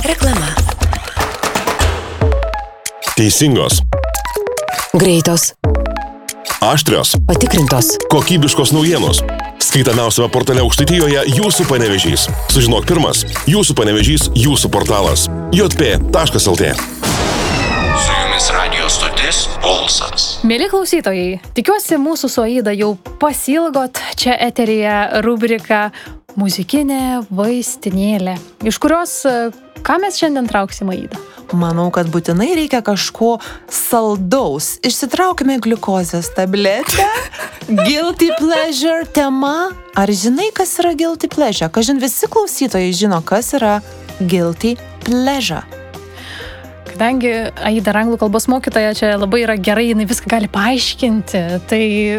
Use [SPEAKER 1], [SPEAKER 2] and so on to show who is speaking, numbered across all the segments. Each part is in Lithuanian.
[SPEAKER 1] Reklama.
[SPEAKER 2] Teisingos,
[SPEAKER 1] Greitos.
[SPEAKER 2] aštrios,
[SPEAKER 1] Patikrintos.
[SPEAKER 2] kokybiškos naujienos. Skaitamiausiame portale Aukštaitijoje Jūsų Panevėžys. Sužinok pirmas. Jūsų Panevėžys, jūsų portalas. jp.lt.
[SPEAKER 3] Su jumis radio stotis Pulsas.
[SPEAKER 4] Mėly klausytojai, tikiuosi mūsų su Aida jau pasilgot čia eteryje rubriką Muzikinė vaistinėlė, iš kurios ką mes šiandien trauksim, Aida?
[SPEAKER 5] Manau, kad būtinai reikia kažko saldaus. Išsitraukime gliukozės tabletę. Guilty pleasure tema. Ar žinai, kas yra guilty pleasure? Kažin visi klausytojai žino, kas yra guilty pleasure.
[SPEAKER 4] Kadangi Aida yra anglų kalbos mokytoja, čia labai yra gerai, jinai viską gali paaiškinti. Tai,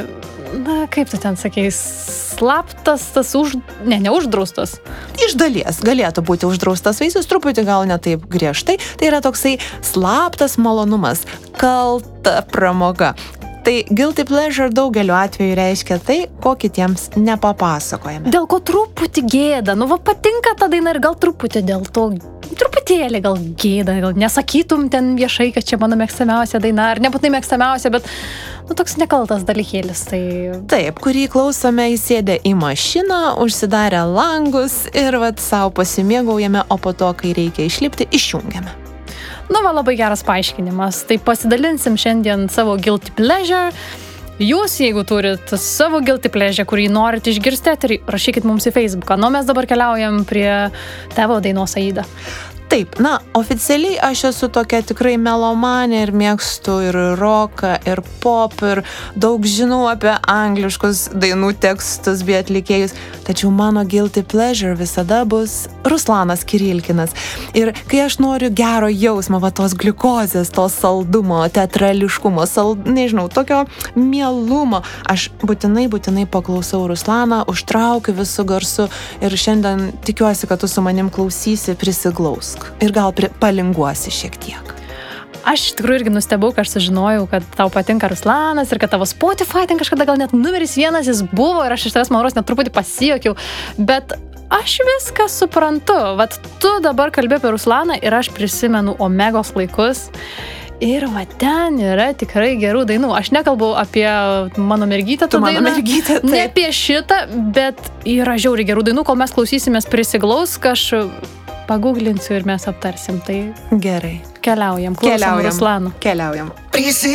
[SPEAKER 4] kaip tu ten sakei, slaptas, neuždraustas.
[SPEAKER 5] Iš dalies galėtų būti uždraustas vaisius, truputį gal ne taip griežtai. Tai yra toksai slaptas malonumas, kalta pramoga. Tai guilty pleasure daugeliu atveju reiškia tai, ko kitiems nepapasakojame.
[SPEAKER 4] Dėl ko truputį gėda, patinka ta daina ir gal truputį dėl to, truputėlį gal gėda, gal nesakytum ten viešai, kad čia mano mėgstamiausia daina, ar nebūtinai mėgstamiausia, bet toks nekaltas dalykėlis. Tai...
[SPEAKER 5] Taip, kurį klausome įsėdę į mašiną, užsidarę langus ir savo pasimėgaujame, o po to, kai reikia išlipti, išjungiame.
[SPEAKER 4] Labai geras paaiškinimas. Tai pasidalinsim šiandien savo guilty pleasure. Jūs, jeigu turit savo guilty pleasure, kurį norit išgirsti, tai rašykit mums į Facebooką. Mes dabar keliaujam prie tavo dainos, Aida.
[SPEAKER 5] Taip, oficialiai aš esu tokia tikrai melomanė ir mėgstu ir roką, ir pop, ir daug žinau apie angliškus dainų tekstus bei atlikėjus, tačiau mano guilty pleasure visada bus Ruslanas Kirilkinas. Ir kai aš noriu gero jausmo, tos gliukozės, to saldumo, teatrališkumo, tokio mielumo, aš būtinai paklausau Ruslaną, užtraukiu visų garsų ir šiandien tikiuosi, kad tu su manim klausysi, prisiglaus. Ir gal palinguosi šiek tiek.
[SPEAKER 4] Aš iš tikrųjų irgi nustebau, kai aš sužinojau, kad tau patinka Ruslanas ir kad tavo Spotify ten kažkada gal net numeris 1 jis buvo ir aš iš tavęs Mauros net truputį pasijuokiau, bet aš viską suprantu. Tu dabar kalbė apie Ruslaną ir aš prisimenu Omegos laikus. Ir ten yra tikrai gerų dainų. Aš nekalbu apie mano mergytę, ne apie šitą, bet yra žiauriai gerų dainų. Kol mes klausysimės prisiglaus, aš paguglinsiu ir mes aptarsim. Tai
[SPEAKER 5] gerai.
[SPEAKER 4] Keliaujam, klausom Ruslano.
[SPEAKER 5] Keliaujam.